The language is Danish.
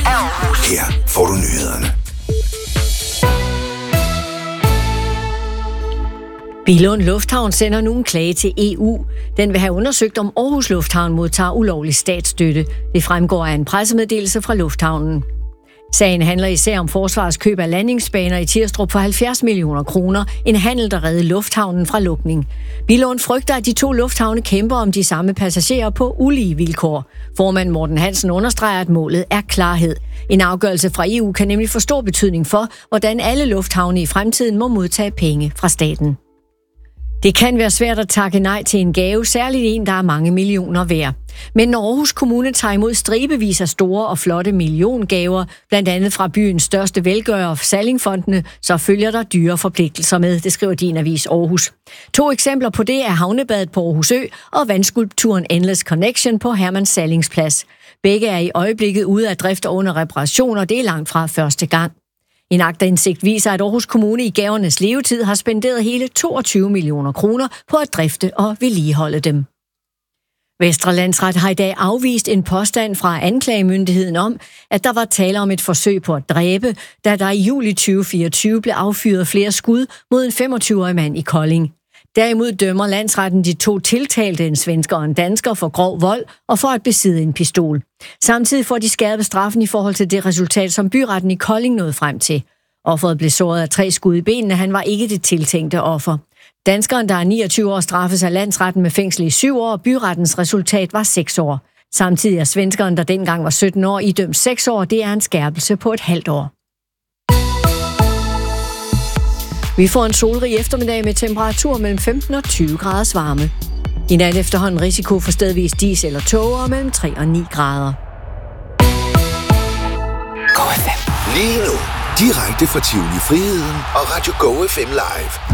Her får du nyhederne. Billund Lufthavn sender nu en klage til EU. Den vil have undersøgt, om Aarhus Lufthavn modtager ulovlig statsstøtte. Det fremgår af en pressemeddelelse fra lufthavnen. Sagen handler især om forsvarets køb af landingsbaner i Tirstrup for 70 millioner kroner. En handel, der reddede lufthavnen fra lukning. Billund frygter, at de to lufthavne kæmper om de samme passagerer på ulige vilkår. Formand Morten Hansen understreger, at målet er klarhed. En afgørelse fra EU kan nemlig få stor betydning for, hvordan alle lufthavne i fremtiden må modtage penge fra staten. Det kan være svært at takke nej til en gave, særligt en, der er mange millioner værd. Men når Aarhus Kommune tager imod stribevis af store og flotte milliongaver, blandt andet fra byens største velgører, Sallingfondene, så følger der dyre forpligtelser med, det skriver Din Avis Aarhus. 2 eksempler på det er havnebadet på Aarhus Ø og vandskulpturen Endless Connection på Herman Sallings Plads. Begge er i øjeblikket ude af drift og under reparation, og det er langt fra første gang. En aktindsigt viser, at Aarhus Kommune i gavernes levetid har spenderet hele 22 millioner kroner på at drifte og vedligeholde dem. Vestre Landsret har i dag afvist en påstand fra anklagemyndigheden om, at der var tale om et forsøg på at dræbe, da der i juli 2024 blev affyret flere skud mod en 25-årig mand i Kolding. Derimod dømmer landsretten de 2 tiltalte, en svensker og en dansker, for grov vold og for at besidde en pistol. Samtidig får de skærpet straffen i forhold til det resultat, som byretten i Kolding nåede frem til. Offeret blev såret af 3 skud i benene, han var ikke det tiltænkte offer. Danskeren, der er 29 år, straffes af landsretten med fængsel i 7 år, og byrettens resultat var 6 år. Samtidig er svenskeren, der dengang var 17 år, idømt 6 år, det er en skærpelse på et halvt år. Vi får en solrig eftermiddag med temperatur mellem 15 og 20 graders varme. I nat efterhånden risiko for stedvis dis eller tåger mellem 3 og 9 grader. Go FM. Lige nu, direkte fra Tivoli Friheden og Radio Go FM Live.